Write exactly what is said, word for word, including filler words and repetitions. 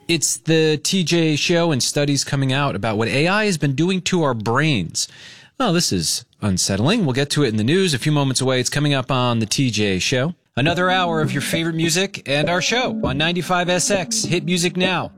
It's the T J Show, and studies coming out about what A I has been doing to our brains. Well, this is unsettling. We'll get to it in the news a few moments away. It's coming up on the T J Show. Another hour of your favorite music and our show on ninety-five S X. Hit music now.